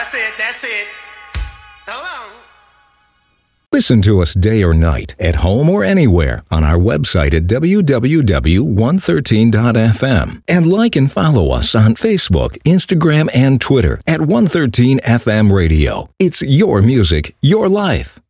That's it. Hold on. Listen to us day or night, at home or anywhere, on our website at www.113.fm. And like and follow us on Facebook, Instagram, and Twitter at 113 FM Radio. It's your music, your life.